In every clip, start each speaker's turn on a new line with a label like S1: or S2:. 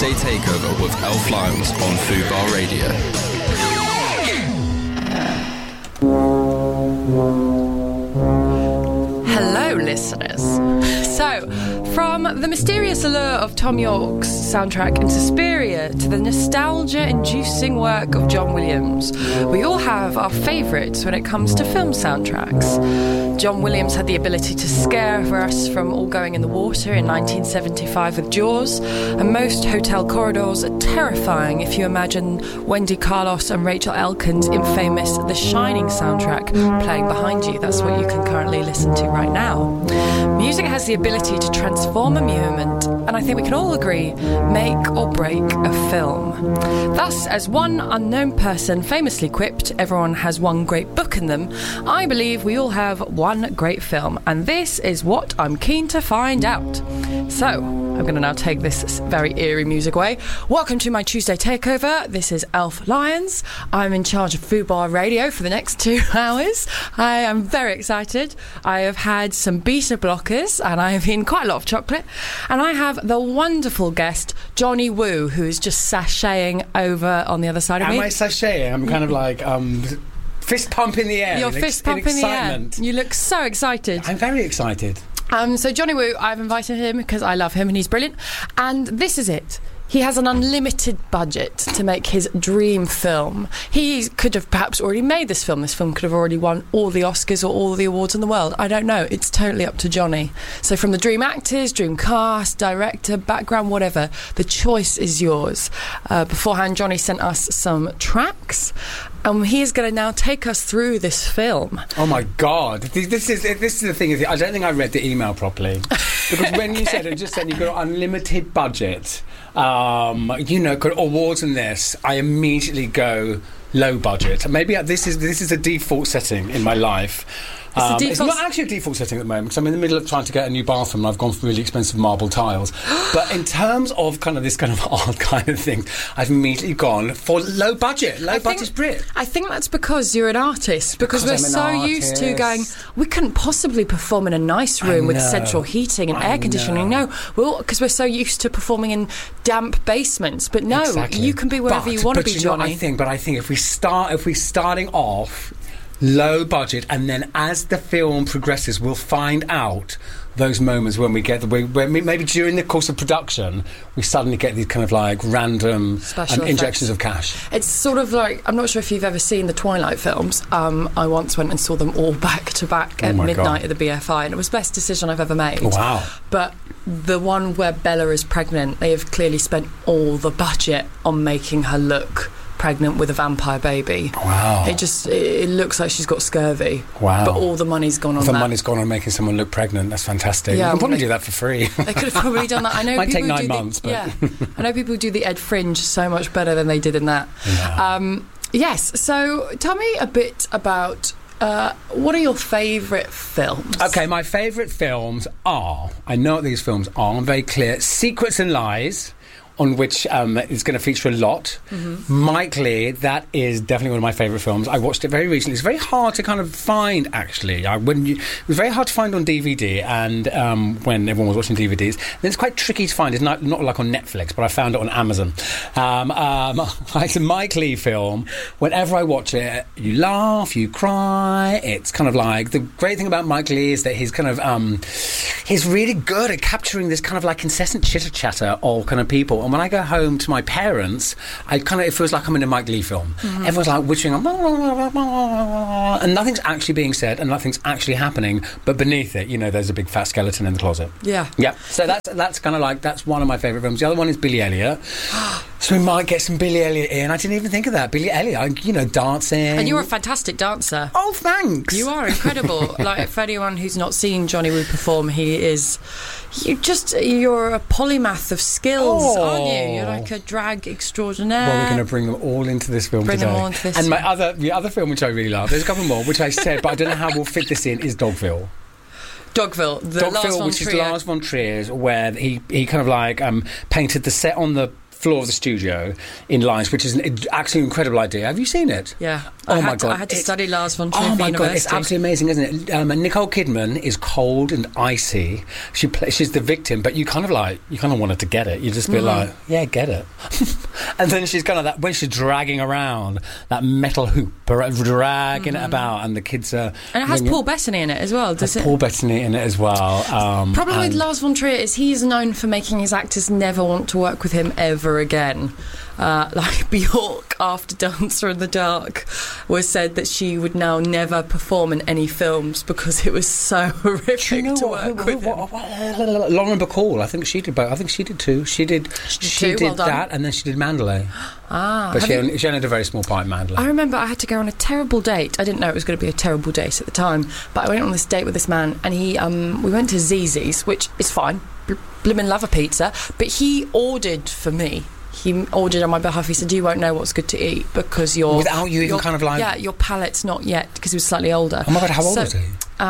S1: Tuesday Takeover with Elf Lyons on Fubar Radio.
S2: Hello, listeners. So, from the mysterious allure of Tom York's soundtrack in Suspiria to the nostalgia-inducing work of John Williams, we all have our favourites when it comes to film soundtracks. John Williams had the ability to scare us from all going in the water in 1975 with Jaws, and most hotel corridors are terrifying if you imagine Wendy Carlos and Rachel Elkins' infamous The Shining soundtrack playing behind you. That's what you can currently listen to right now. Music has the ability to transform a moment, and I think we can all agree, make or break a film. Thus, as one unknown person famously quipped, everyone has one great book in them, I believe we all have one great film, and this is what I'm keen to find out. So, I'm going to now take this very eerie music away. Welcome to my Tuesday Takeover. This is Elf Lyons. I'm in charge of Fubar Radio for the next 2 hours. I am very excited. I have had some beta blockers and I have eaten quite a lot of chocolate. And I have the wonderful guest, Johnny Woo, who is just sashaying over on the other side of me.
S3: Am I sashaying? I'm kind of like... fist pump in the air.
S2: Your fist pump in the air. You look so excited.
S3: I'm very excited.
S2: So Johnny Woo, I've invited him because I love him and he's brilliant. And this is it. He has an unlimited budget to make his dream film. He could have perhaps already made this film. This film could have already won all the Oscars or all the awards in the world. I don't know. It's totally up to Johnny. So from the dream actors, dream cast, director, background, whatever, the choice is yours. Beforehand, Johnny sent us some tracks. He is going to now take us through this film.
S3: Oh my God! This is the thing. I don't think I read the email properly because when you said it, just said you've got an unlimited budget, got awards and this, I immediately go low budget. Maybe this is a default setting in my life. It's not actually a default setting at the moment because I'm in the middle of trying to get a new bathroom and I've gone for really expensive marble tiles. But in terms of kind of this kind of art kind of thing, I've immediately gone for low budget Brit.
S2: I think that's because you're an artist. Because we're so used to going, we couldn't possibly perform in a nice room with central heating and air conditioning. No, well, because we're so used to performing in damp basements. But no, exactly. You can be wherever you want to be, Johnny.
S3: But I think if we're starting off low budget, and then as the film progresses, we'll find out those moments when we get maybe during the course of production, we suddenly get these kind of like random injections of cash.
S2: It's sort of like, I'm not sure if you've ever seen the Twilight films. I once went and saw them all back to back at midnight at the BFI, and it was the best decision I've ever made.
S3: Wow. But
S2: the one where Bella is pregnant, they have clearly spent all the budget on making her look pregnant with a vampire baby.
S3: Wow.
S2: It looks like she's got scurvy.
S3: Wow.
S2: But all the money's gone on that.
S3: The money's gone on making someone look pregnant. That's fantastic. Yeah, you can probably do that for free.
S2: They could have probably done that. I know
S3: might
S2: people
S3: take 9 months, but...
S2: Yeah. I know people do the Ed Fringe so much better than they did in that.
S3: Yeah.
S2: Yes, so tell me a bit about... what are your favourite films?
S3: Okay, my favourite films are... I know what these films are. I'm very clear. Secrets and Lies, on which is going to feature a lot. Mm-hmm. Mike Leigh, that is definitely one of my favourite films. I watched it very recently. It's very hard to kind of find, actually. It was very hard to find on DVD, and when everyone was watching DVDs. Then it's quite tricky to find. It's not like on Netflix, but I found it on Amazon. It's a Mike Leigh film. Whenever I watch it, you laugh, you cry. It's kind of like... The great thing about Mike Leigh is that he's kind of... he's really good at capturing this kind of like incessant chitter-chatter of kind of people. And when I go home to my parents, it feels like I'm in a Mike Leigh film. Mm-hmm. Everyone's like whispering, and nothing's actually being said and nothing's actually happening, but beneath it, there's a big fat skeleton in the closet.
S2: Yeah.
S3: So that's kind of like, that's one of my favourite films. The other one is Billy Elliot. So we might get some Billy Elliot in. I didn't even think of that. Billy Elliot, dancing. And
S2: you're a fantastic dancer.
S3: Oh, thanks.
S2: You are incredible. Like, for anyone who's not seen Johnny Woo perform, you're a polymath of skills, aren't you? You're like a drag extraordinaire.
S3: Well, we're going to bring them all into this film today.
S2: Bring them all into this
S3: film. And the other film which I really love, there's a couple more, which I said, but I don't know how we'll fit this in, is Dogville.
S2: Dogville,
S3: which is Lars von Trier's, where he kind of like painted the set on the floor of the studio in lines, which is an actually incredible idea. Have you seen it?
S2: Yeah.
S3: Oh my God.
S2: I had to study Lars von Trier.
S3: Oh my God,
S2: University.
S3: it's absolutely amazing, isn't it? Nicole Kidman is cold and icy. She's the victim, but you kind of want her to get it. You just be like, yeah, get it. And then she's kind of that when she's dragging around that metal hoop, dragging it about, and the kids are.
S2: And it has Paul Bettany in it as well, does it?
S3: Paul Bettany in it as well.
S2: Problem with Lars von Trier is he's known for making his actors never want to work with him ever again. Like Bjork, after Dancer in the Dark, was said that she would now never perform in any films because it was so horrific to work with him.
S3: Lauren Bacall, I think she did both. I think she did too. She did that, and then she did Mandalay. But she only did a very small part in Mandalay.
S2: I remember I had to go on a terrible date. I didn't know it was going to be a terrible date at the time, but I went on this date with this man, and we went to Zizzi's, which is fine. Blimmin' love a pizza, but he ordered for me. He ordered on my behalf. He said, "You won't know what's good to eat because you're
S3: without you even kind of like
S2: your palate's not yet," because he was slightly older.
S3: Oh my God, how old was he?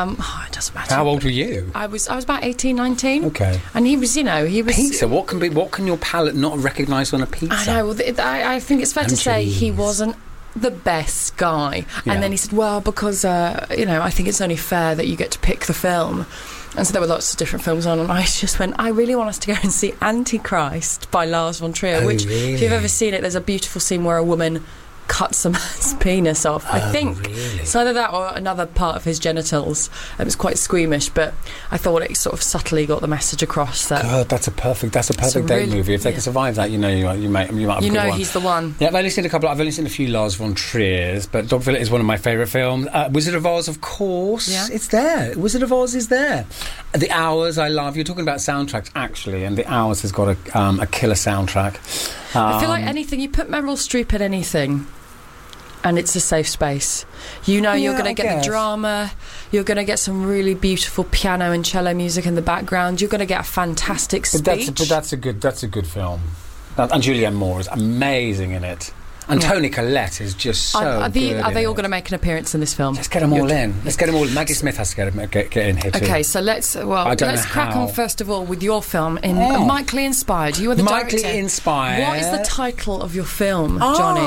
S2: It doesn't matter.
S3: How old were you?
S2: I was about 18, 19.
S3: Okay.
S2: And he was
S3: pizza. What can your palate not recognise on a pizza?
S2: I know. Well, I think it's fair to say he wasn't the best guy.
S3: Yeah.
S2: And then he said, "Well, because I think it's only fair that you get to pick the film." And so there were lots of different films on, and I just went, I really want us to go and see Antichrist by Lars von Trier, which,
S3: really?
S2: if you've ever seen it, there's a beautiful scene where a woman cuts a man's penis off. I think
S3: really?
S2: it's either that or another part of his genitals. It was quite squeamish, but I thought it sort of subtly got the message across that.
S3: God, that's a perfect date movie. If they can survive that, you might have a good one.
S2: He's the one.
S3: Yeah, I've only seen a few Lars von Triers, but Dog Village is one of my favourite films. Wizard of Oz, of course.
S2: Yeah.
S3: It's there. Wizard of Oz is there. The Hours, I love. You're talking about soundtracks, actually, and The Hours has got a killer soundtrack.
S2: I feel like anything, you put Meryl Streep in anything, and it's a safe space. You're going to get the drama, you're going to get some really beautiful piano and cello music in the background, you're going to get a fantastic speech.
S3: But that's a good film. And Julianne Moore is amazing in it. And Toni Collette is just so good.
S2: Are they all going to make an appearance in this film?
S3: Let's get them all in. Let's get them all. Maggie Smith has to get in here too.
S2: Okay, so let's crack on first of all with your film in Mike Leigh inspired. You are the director.
S3: Mike Leigh inspired.
S2: What is the title of your film, Johnny?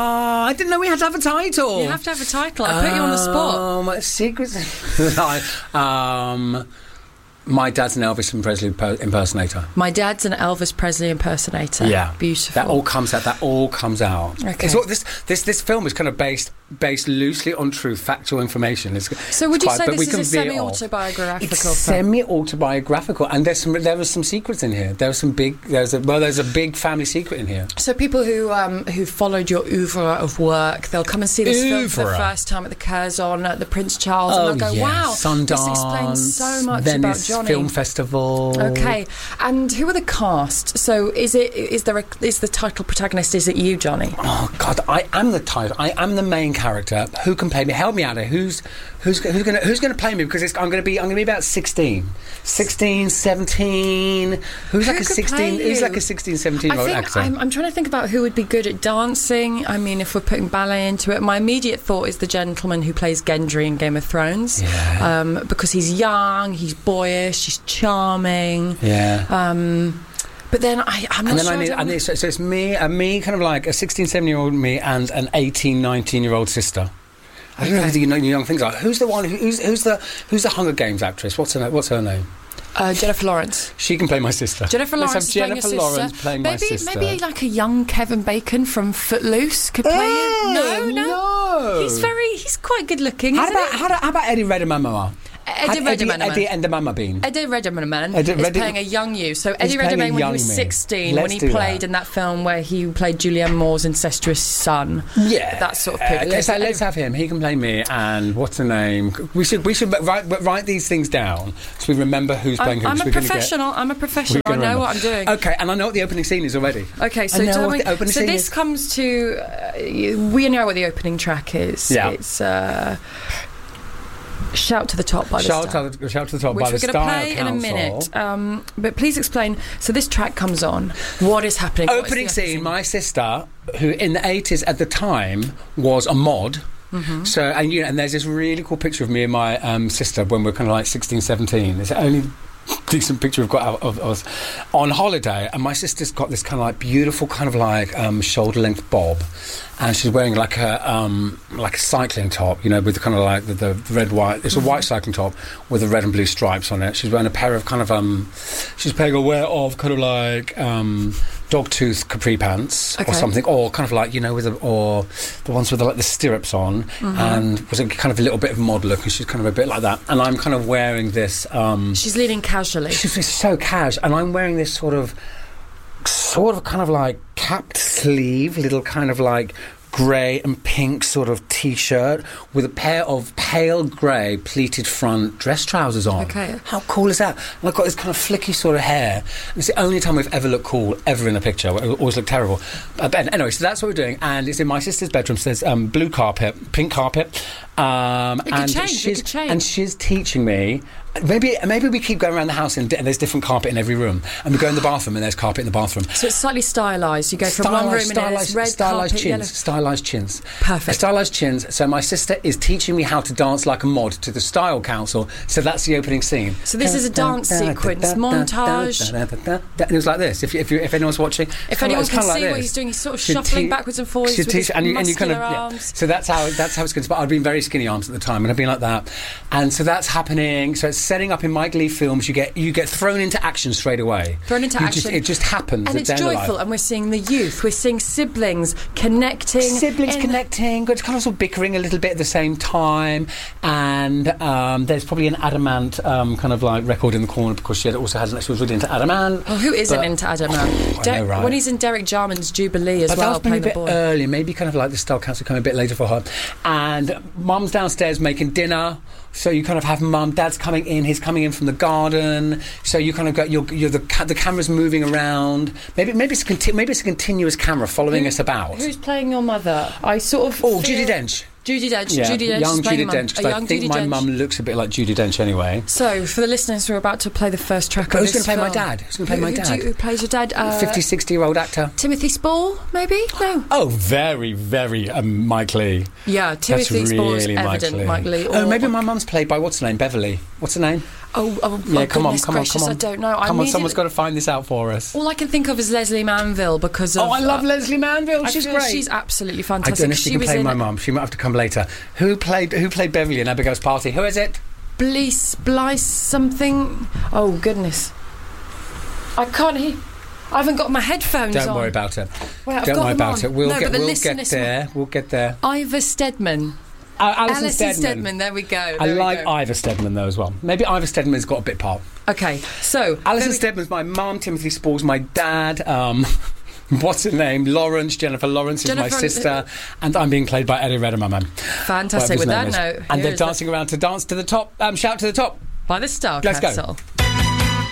S3: I didn't know we had to have a title.
S2: You have to have a title. I put you on the spot.
S3: Secrets. My dad's an Elvis Presley impersonator.
S2: My dad's an Elvis Presley impersonator.
S3: Yeah,
S2: beautiful.
S3: That all comes out.
S2: Okay.
S3: This film is kind of based loosely on true factual information.
S2: So would you say this is a semi-autobiographical?
S3: It's semi-autobiographical, and there are some secrets in here. There's a big family secret in here.
S2: So people who followed your oeuvre of work, they'll come and see this film for the first time at the Curzon at the Prince Charles, and they'll go, "Wow,
S3: Sundance,
S2: this explains so much
S3: Venice
S2: about Johnny."
S3: Film Festival.
S2: Okay, and who are the cast? So is the title protagonist? Is it you, Johnny?
S3: Oh God, I am the title. I am the main character. Who can play me? Help me out here. Who's going to play me? Because I'm going to be about 16, 17. Who's like a 16, 17-year-old actor?
S2: I'm trying to think about who would be good at dancing. I mean, if we're putting ballet into it, my immediate thought is the gentleman who plays Gendry in Game of Thrones.
S3: Yeah.
S2: Because he's young, he's boyish, he's charming.
S3: Yeah.
S2: But then I'm not sure.
S3: So it's me kind of like a 16, 17-year-old me and an 18, 19-year-old sister. I don't know who the young things are. Who's the one? Who's the Hunger Games actress? What's her name?
S2: Jennifer Lawrence.
S3: She can play my sister.
S2: Jennifer Lawrence
S3: playing my sister.
S2: Maybe like a young Kevin Bacon from Footloose could play you. No. He's quite good looking.
S3: How about Eddie Redmayne?
S2: Eddie Redmayne is playing a young you. So Eddie Redmayne when he was 16, when he played in that film where he played Julianne Moore's incestuous son.
S3: Yeah,
S2: that sort of period.
S3: Let's have him. He can play me. And what's the name? We should write these things down so we remember who's playing who.
S2: I'm a professional. I know what I'm doing.
S3: Okay, and I know what the opening scene is already.
S2: Okay, so tell me. So this comes to. We know what the opening track is.
S3: Yeah.
S2: It's. Shout to the Top by the Star.
S3: Shout to the Top by the Star.
S2: Which we're going to play in a minute. But please explain. So this track comes on. What is happening?
S3: Opening scene. My sister, who in the 80s at the time was a mod.
S2: Mm-hmm.
S3: So and there's this really cool picture of me and my sister when we're kind of like 16, 17. It's only decent picture we've got of us on holiday, and my sister's got this kind of like beautiful kind of like shoulder length bob, and she's wearing like a cycling top, you know, with kind of like the red white. It's a white cycling top with the red and blue stripes on it. She's wearing a pair of kind of she's paying aware of kind of like dogtooth capri pants or something, or kind of like, you know, or the ones with the stirrups on, and was a kind of a little bit of mod look, and she's kind of a bit like that, and I'm kind of wearing this
S2: she's leaning casually.
S3: She's so cash, and I'm wearing this sort of kind of like capped sleeve, little kind of like grey and pink sort of t-shirt with a pair of pale grey pleated front dress trousers on.
S2: Okay.
S3: How cool is that? And I've got this kind of flicky sort of hair. And it's the only time we've ever looked cool, ever in a picture. We always look terrible. But anyway, so that's what we're doing. And it's in my sister's bedroom. So there's blue carpet, pink carpet. And she's teaching me. Maybe we keep going around the house and there's different carpet in every room, and we go in the bathroom and there's carpet in the bathroom.
S2: So it's slightly stylised. You go from one room and there's red carpet, yellow.
S3: Stylized chins.
S2: Perfect.
S3: Stylized chins. So my sister is teaching me how to dance like a mod to the Style Council. So that's the opening scene.
S2: So this is a dance sequence, montage.
S3: And it was like this. If anyone's watching,
S2: if anyone can see what he's doing, he's sort of shuffling backwards and forwards with his muscular arms.
S3: So that's how it's going to. But I'd been very skinny arms at the time, and I'd been like that. And so that's happening. So it's setting up in my Glee films. You get thrown into action straight away. It just happens.
S2: And it's joyful. And we're seeing the youth. We're seeing siblings connecting.
S3: But it's kind of sort of bickering a little bit at the same time. And there's probably an Adamant kind of like record in the corner, because she was really into Adamant.
S2: Oh, who isn't into Adamant?
S3: I know, right?
S2: When he's in Derek Jarman's Jubilee as well,
S3: playing
S2: the
S3: a bit
S2: boy.
S3: earlier, maybe kind of like the Style Council coming a bit later for her. And Mum's downstairs making dinner. So you kind of have Mum, Dad's coming in. He's coming in from the garden. So you kind of got the camera's moving around. Maybe it's a continuous camera following us about.
S2: Who's playing your mother? I sort of
S3: Judi Dench.
S2: Judi Dench.
S3: Yeah,
S2: Judi Dench.
S3: Young
S2: is playing
S3: Judi Dench. 'Cause I think my mum looks a bit like Judi Dench anyway.
S2: So for the listeners, we're about to play the first track
S3: But
S2: of
S3: who's
S2: this
S3: going to play
S2: film.
S3: my dad? Who's going to play my dad?
S2: Who plays your dad?
S3: 50, 60-year-old actor.
S2: Timothy Spall, maybe? No.
S3: Oh, very, very Mike Lee.
S2: Yeah, Timothy Spall is
S3: really
S2: evident Mike Lee.
S3: Oh, maybe my mum's played by, what's her name? Beverly. What's her name?
S2: Yeah, come on. I don't know.
S3: Come on, someone's got to find this out for us.
S2: All I can think of is Leslie Manville because of...
S3: I love Leslie Manville. She's great.
S2: She's absolutely fantastic.
S3: I don't know if she can play my mum. She might have to come later. Who played Beverly in Abigail's Party? Who is it?
S2: Blice something. Oh, goodness. I can't hear... I haven't got my headphones on.
S3: Don't worry about it.
S2: Well,
S3: don't worry about it. We'll get
S2: there.
S3: We'll get there.
S2: Ivor Steadman.
S3: Alison
S2: Steadman, there we go.
S3: I like Ivor Steadman though as well. Maybe Ivor Steadman's got a bit part.
S2: Okay, so
S3: Alison Steadman's my mum, Timothy Spall's my dad, what's her name? Jennifer Lawrence is my sister, and I'm being played by Eddie Redmayne, my man.
S2: Fantastic, with that note.
S3: And they're dancing around to Dance to the Top, Shout to the Top.
S2: By the Style
S3: Let's
S2: Council.
S3: Go.